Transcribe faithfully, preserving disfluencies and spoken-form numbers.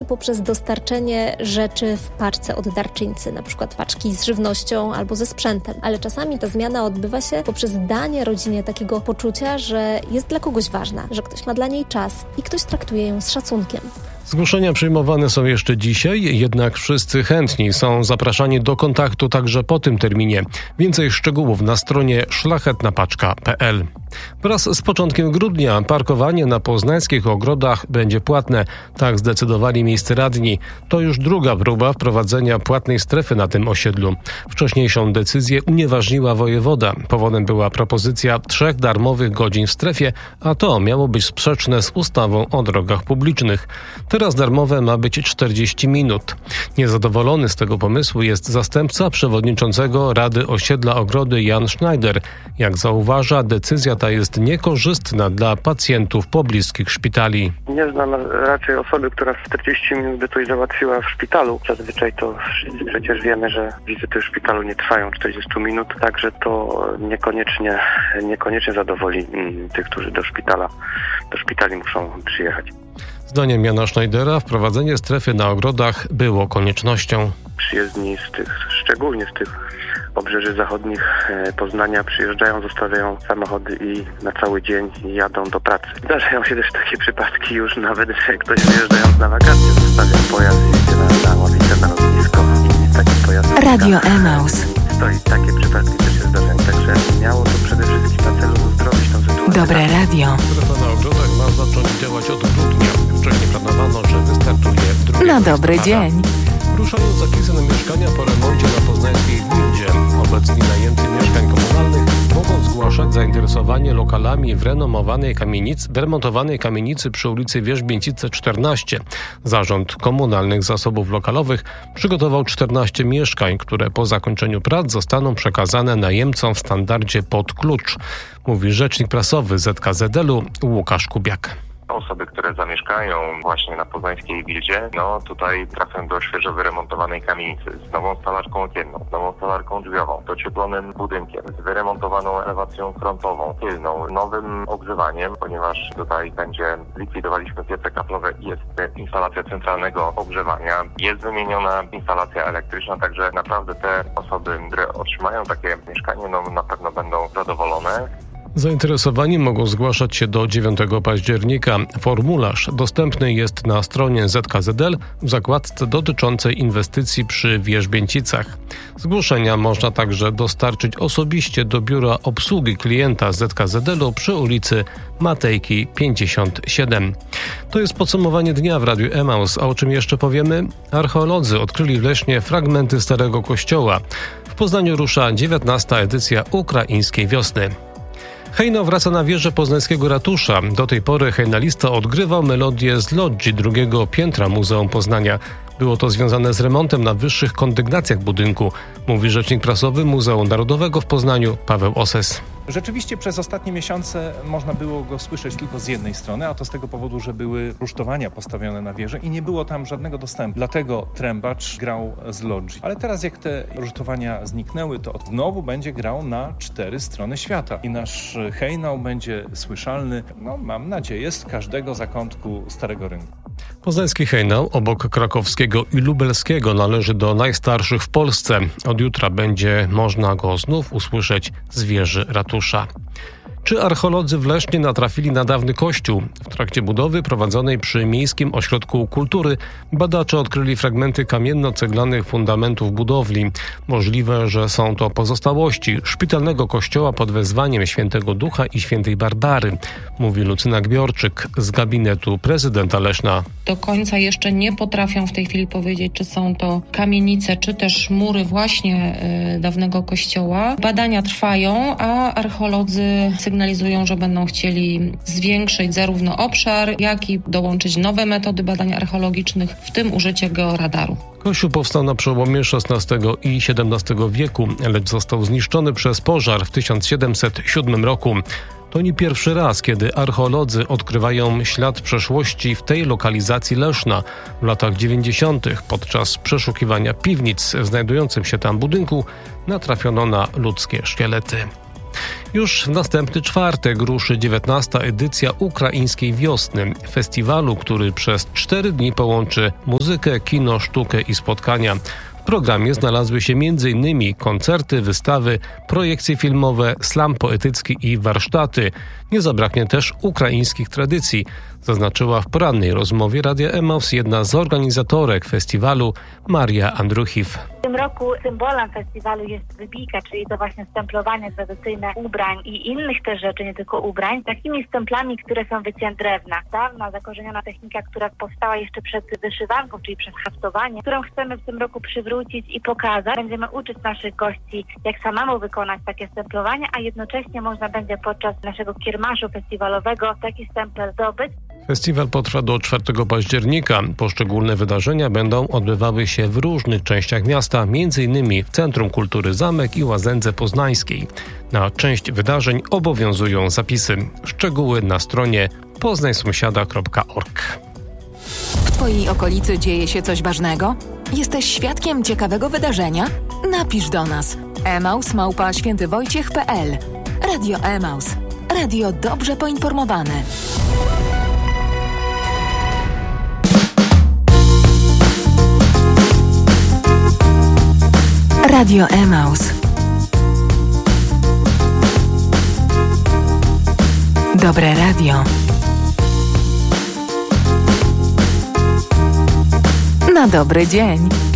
poprzez dostarczenie rzeczy w paczce od darczyńcy, na przykład paczki z żywnością albo ze sprzętem. Ale czasami ta zmiana odbywa się poprzez danie rodzinie takiego poczucia, że jest dla kogoś ważna, że ktoś ma dla niej czas i ktoś traktuje ją z szacunkiem. Zgłoszenia przyjmowane są jeszcze dzisiaj, jednak wszyscy chętni są zapraszani do kontaktu także po tym terminie. Więcej szczegółów na stronie szlachetnapaczka kropka p l. Wraz z początkiem grudnia parkowanie na poznańskich ogrodach będzie płatne. Tak zdecydowali miejscy radni. To już druga próba wprowadzenia płatnej strefy na tym osiedlu. Wcześniejszą decyzję unieważniła wojewoda. Powodem była propozycja trzech darmowych godzin w strefie, a to miało być sprzeczne z ustawą o drogach publicznych. Teraz darmowe ma być czterdzieści minut. Niezadowolony z tego pomysłu jest zastępca przewodniczącego Rady Osiedla Ogrody Jan Schneider. Jak zauważa, decyzja ta jest niekorzystna dla pacjentów pobliskich szpitali. Nie znam raczej osoby, która w czterdzieści minut by coś załatwiła w szpitalu. Zazwyczaj to wszyscy przecież wiemy, że wizyty w szpitalu nie trwają czterdzieści minut, także to niekoniecznie, niekoniecznie zadowoli tych, którzy do szpitala, do szpitali muszą przyjechać. Zdaniem Jana Schneidera wprowadzenie strefy na ogrodach było koniecznością. Przyjezdni z tych, szczególnie z tych obrzeży zachodnich Poznania przyjeżdżają, zostawiają samochody i na cały dzień jadą do pracy. Zdarzają się też takie przypadki już nawet, że ktoś wyjeżdżając na wakacje zostawia pojazd i jedzie na, na ławicę na lotnisko i taki pojazd... Radio Emaus. Stoi. Takie przypadki też się zdarzają, także miało to przede wszystkim na celu uzdrowić tą sytuację. Dobre radio. Strefa na ogrodach ma zacząć działać od grudnia. Wcześniej planowano, że wystartuje drugi. Na dobry dzień. Ruszają zapisy na mieszkania po remoncie na poznańskiej Wildzie. Obecni najemcy mieszkań komunalnych mogą zgłaszać zainteresowanie lokalami w renomowanej kamienicy, w remontowanej kamienicy przy ulicy Wierzbięcice czternaście. Zarząd Komunalnych Zasobów Lokalowych przygotował czternaście mieszkań, które po zakończeniu prac zostaną przekazane najemcom w standardzie pod klucz, mówi rzecznik prasowy Z K Z L u Łukasz Kubiak. Osoby, które zamieszkają właśnie na poznańskiej Wildzie, no tutaj trafią do świeżo wyremontowanej kamienicy z nową stalarką okienną, z nową stalarką drzwiową, docieplonym budynkiem, z wyremontowaną elewacją frontową, tylną, nowym ogrzewaniem, ponieważ tutaj będzie, zlikwidowaliśmy piece kaflowe i jest instalacja centralnego ogrzewania, jest wymieniona instalacja elektryczna, także naprawdę te osoby, które otrzymają takie mieszkanie, no na pewno będą zadowolone. Zainteresowani mogą zgłaszać się do dziewiątego października. Formularz dostępny jest na stronie Z K Z L w zakładce dotyczącej inwestycji przy Wierzbięcicach. Zgłoszenia można także dostarczyć osobiście do biura obsługi klienta Z K Z L u przy ulicy Matejki pięćdziesiąt siedem. To jest podsumowanie dnia w Radiu Emaus. A o czym jeszcze powiemy? Archeolodzy odkryli w Lesznie fragmenty Starego Kościoła. W Poznaniu rusza dziewiętnasta edycja Ukraińskiej Wiosny. Hejno wraca na wieżę poznańskiego ratusza. Do tej pory hejnalista odgrywał melodię z logii drugiego piętra Muzeum Poznania. Było to związane z remontem na wyższych kondygnacjach budynku, mówi rzecznik prasowy Muzeum Narodowego w Poznaniu Paweł Oses. Rzeczywiście przez ostatnie miesiące można było go słyszeć tylko z jednej strony, a to z tego powodu, że były rusztowania postawione na wieży i nie było tam żadnego dostępu. Dlatego trębacz grał z logii. Ale teraz jak te rusztowania zniknęły, to znowu będzie grał na cztery strony świata. I nasz hejnał będzie słyszalny, no mam nadzieję, z każdego zakątku Starego Rynku. Poznański hejnał obok krakowskiego i lubelskiego należy do najstarszych w Polsce. Od jutra będzie można go znów usłyszeć z wieży ratusza. Czy archeolodzy w Lesznie natrafili na dawny kościół? W trakcie budowy prowadzonej przy Miejskim Ośrodku Kultury badacze odkryli fragmenty kamienno-ceglanych fundamentów budowli. Możliwe, że są to pozostałości szpitalnego kościoła pod wezwaniem Świętego Ducha i Świętej Barbary, mówi Lucyna Gbiorczyk z gabinetu prezydenta Leszna. Do końca jeszcze nie potrafią w tej chwili powiedzieć, czy są to kamienice, czy też mury właśnie y, dawnego kościoła. Badania trwają, a archeolodzy sygnalizują, że będą chcieli zwiększyć zarówno obszar, jak i dołączyć nowe metody badań archeologicznych, w tym użycie georadaru. Kościół powstał na przełomie szesnastego i siedemnastego wieku, lecz został zniszczony przez pożar w tysiąc siedemset siódmym roku. To nie pierwszy raz, kiedy archeolodzy odkrywają ślad przeszłości w tej lokalizacji Leszna. W latach dziewięćdziesiątych podczas przeszukiwania piwnic w znajdującym się tam budynku natrafiono na ludzkie szkielety. Już w następny czwartek ruszy dziewiętnasta edycja Ukraińskiej Wiosny, festiwalu, który przez cztery dni połączy muzykę, kino, sztukę i spotkania. W programie znalazły się między innymi koncerty, wystawy, projekcje filmowe, slam poetycki i warsztaty. Nie zabraknie też ukraińskich tradycji, zaznaczyła w porannej rozmowie Radia Emaus jedna z organizatorek festiwalu, Maria Andruchiw. W tym roku symbolem festiwalu jest wybijka, czyli to właśnie stemplowanie tradycyjne ubrań i innych też rzeczy, nie tylko ubrań, takimi stemplami, które są wycięte z drewna. Dawna, zakorzeniona technika, która powstała jeszcze przed wyszywanką, czyli przed haftowaniem, którą chcemy w tym roku przywrócić i pokazać. Będziemy uczyć naszych gości, jak samemu wykonać takie stemplowanie, a jednocześnie można będzie podczas naszego kiermaszu festiwalowego taki stempel zdobyć. Festiwal potrwa do czwartego października. Poszczególne wydarzenia będą odbywały się w różnych częściach miasta, między innymi w Centrum Kultury Zamek i Łazędze Poznańskiej. Na część wydarzeń obowiązują zapisy. Szczegóły na stronie poznań sąsiada kropka org. W Twojej okolicy dzieje się coś ważnego? Jesteś świadkiem ciekawego wydarzenia? Napisz do nas. emaus małpa świętywojciech kropka pe el. Radio Emaus. Radio dobrze poinformowane. Radio Emaus. Dobre radio. Na dobry dzień.